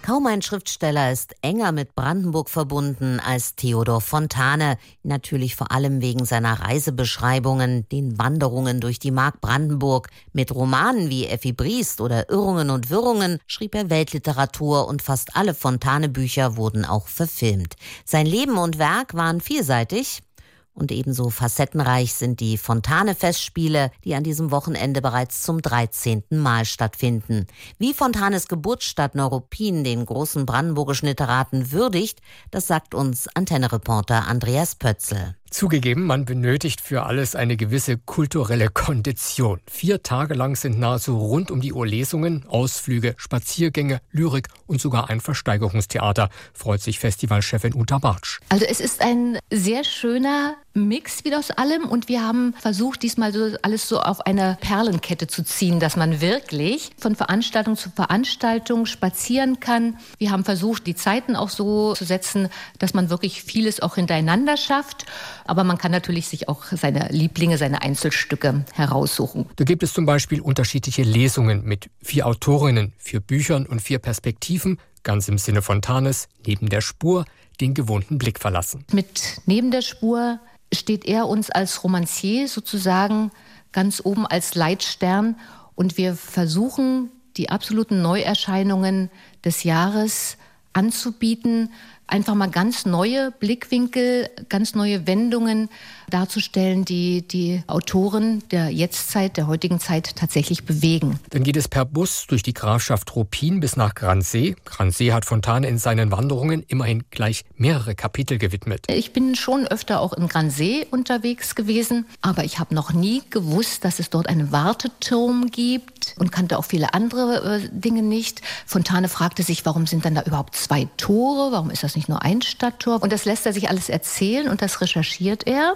Kaum ein Schriftsteller ist enger mit Brandenburg verbunden als Theodor Fontane. Natürlich vor allem wegen seiner Reisebeschreibungen, den Wanderungen durch die Mark Brandenburg. Mit Romanen wie Effi Briest oder Irrungen und Wirrungen schrieb er Weltliteratur und fast alle Fontane-Bücher wurden auch verfilmt. Sein Leben und Werk waren vielseitig. Und ebenso facettenreich sind die Fontane-Festspiele, die an diesem Wochenende bereits zum 13. Mal stattfinden. Wie Fontanes Geburtsstadt Neuruppin den großen brandenburgischen Literaten würdigt, das sagt uns Antenne-Reporter Andreas Pötzl. Zugegeben, man benötigt für alles eine gewisse kulturelle Kondition. 4 Tage lang sind nahezu rund um die Uhr Lesungen, Ausflüge, Spaziergänge, Lyrik und sogar ein Versteigerungstheater, freut sich Festivalchefin Uta Bartsch. Also es ist ein sehr schöner Mix wieder aus allem und wir haben versucht, diesmal so alles so auf eine Perlenkette zu ziehen, dass man wirklich von Veranstaltung zu Veranstaltung spazieren kann. Wir haben versucht, die Zeiten auch so zu setzen, dass man wirklich vieles auch hintereinander schafft. Aber man kann natürlich sich auch seine Lieblinge, seine Einzelstücke heraussuchen. Da gibt es zum Beispiel unterschiedliche Lesungen mit 4 Autorinnen, 4 Büchern und 4 Perspektiven, ganz im Sinne Fontanes, neben der Spur, den gewohnten Blick verlassen. Mit neben der Spur steht er uns als Romancier sozusagen ganz oben als Leitstern. Und wir versuchen, die absoluten Neuerscheinungen des Jahres anzubieten, einfach mal ganz neue Blickwinkel, ganz neue Wendungen darzustellen, die Autoren der Jetztzeit, der heutigen Zeit tatsächlich bewegen. Dann geht es per Bus durch die Grafschaft Ruppin bis nach Gransee. Gransee hat Fontane in seinen Wanderungen immerhin gleich mehrere Kapitel gewidmet. Ich bin schon öfter auch in Gransee unterwegs gewesen, aber ich habe noch nie gewusst, dass es dort einen Warteturm gibt und kannte auch viele andere Dinge nicht. Fontane fragte sich, warum sind dann da überhaupt 2 Tore? Warum ist das nicht nur ein Stadttor? Und das lässt er sich alles erzählen und das recherchiert er.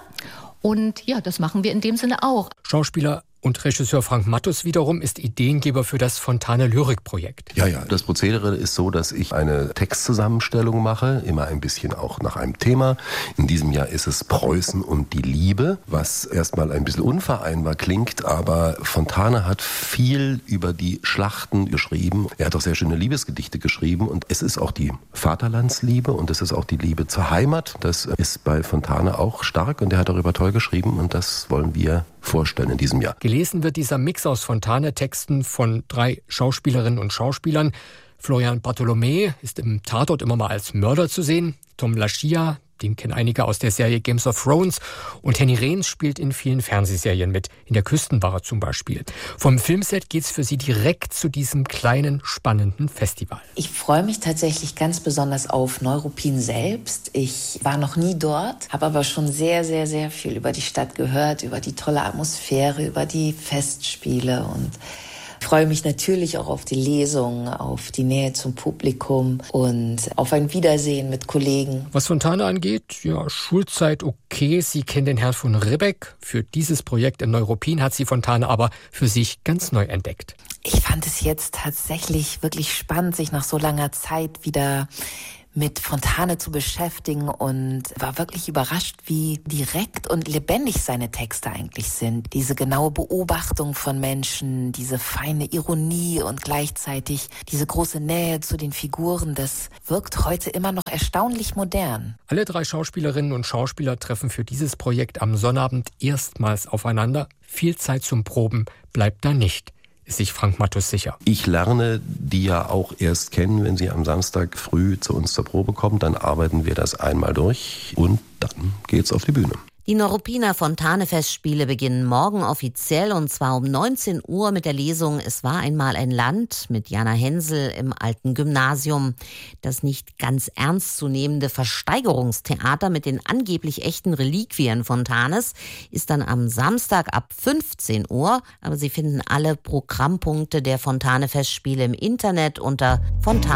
Und ja, das machen wir in dem Sinne auch. Schauspieler und Regisseur Frank Matthus wiederum ist Ideengeber für das Fontane Lyrik-Projekt. Ja, das Prozedere ist so, dass ich eine Textzusammenstellung mache, immer ein bisschen auch nach einem Thema. In diesem Jahr ist es Preußen und die Liebe, was erstmal ein bisschen unvereinbar klingt, aber Fontane hat viel über die Schlachten geschrieben. Er hat auch sehr schöne Liebesgedichte geschrieben und es ist auch die Vaterlandsliebe und es ist auch die Liebe zur Heimat. Das ist bei Fontane auch stark und er hat darüber toll geschrieben und das wollen wir vorstellen in diesem Jahr. Gelesen wird dieser Mix aus Fontane-Texten von 3 Schauspielerinnen und Schauspielern. Florian Bartholomä ist im Tatort immer mal als Mörder zu sehen. Tom Laschia, den kennen einige aus der Serie Games of Thrones. Und Henny Rehns spielt in vielen Fernsehserien mit, in der Küstenwache zum Beispiel. Vom Filmset geht's für sie direkt zu diesem kleinen, spannenden Festival. Ich freue mich tatsächlich ganz besonders auf Neuruppin selbst. Ich war noch nie dort, habe aber schon sehr, sehr, sehr viel über die Stadt gehört, über die tolle Atmosphäre, über die Festspiele und ich freue mich natürlich auch auf die Lesung, auf die Nähe zum Publikum und auf ein Wiedersehen mit Kollegen. Was Fontane angeht, ja, Schulzeit okay. Sie kennt den Herrn von Ribbeck. Für dieses Projekt in Neuruppin hat sie Fontane aber für sich ganz neu entdeckt. Ich fand es jetzt tatsächlich wirklich spannend, sich nach so langer Zeit wieder mit Fontane zu beschäftigen und war wirklich überrascht, wie direkt und lebendig seine Texte eigentlich sind. Diese genaue Beobachtung von Menschen, diese feine Ironie und gleichzeitig diese große Nähe zu den Figuren, das wirkt heute immer noch erstaunlich modern. Alle 3 Schauspielerinnen und Schauspieler treffen für dieses Projekt am Sonnabend erstmals aufeinander. Viel Zeit zum Proben bleibt da nicht. Ist sich Frank Matthus sicher. Ich lerne die ja auch erst kennen, wenn sie am Samstag früh zu uns zur Probe kommen. Dann arbeiten wir das einmal durch und dann geht's auf die Bühne. Die Neuruppiner Fontane-Festspiele beginnen morgen offiziell und zwar um 19 Uhr mit der Lesung Es war einmal ein Land mit Jana Hensel im alten Gymnasium. Das nicht ganz ernstzunehmende Versteigerungstheater mit den angeblich echten Reliquien Fontanes ist dann am Samstag ab 15 Uhr. Aber Sie finden alle Programmpunkte der Fontane-Festspiele im Internet unter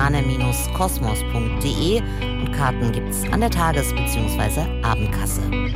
fontane-kosmos.de und Karten gibt's an der Tages- bzw. Abendkasse.